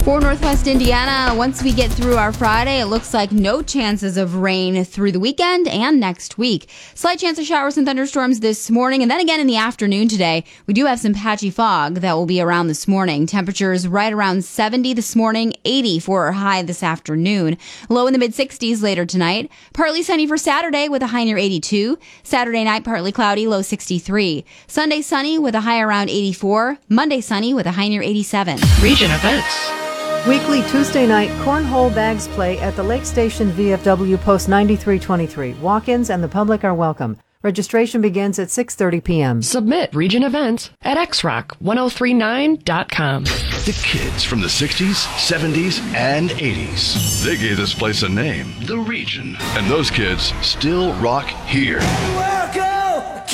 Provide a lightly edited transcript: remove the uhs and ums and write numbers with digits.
For Northwest Indiana, once we get through our Friday, it looks like no chances of rain through the weekend and next week. Slight chance of showers and thunderstorms this morning, and then again in the afternoon today. We do have some patchy fog that will be around this morning. Temperatures right around 70 this morning, 80 for our high this afternoon. Low in the mid-60s later tonight. Partly sunny for Saturday with a high near 82. Saturday night, partly cloudy, low 63. Sunday sunny with a high around 84. Monday sunny with a high near 87. Region events. Weekly Tuesday night cornhole bags play at the Lake Station VFW Post 9323. Walk-ins and the public are welcome. Registration begins at 6:30 p.m. Submit region events at xrock1039.com. The kids from the 60s, 70s, and 80s. They gave this place a name, The Region. And those kids still rock here. Welcome